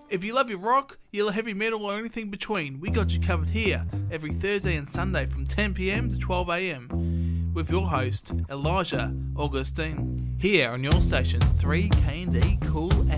If you love your rock, you love heavy metal or anything between, we got you covered here every Thursday and Sunday from 10 PM to 12 AM with your host, Elijah Augustine, here on your station 3KD Cool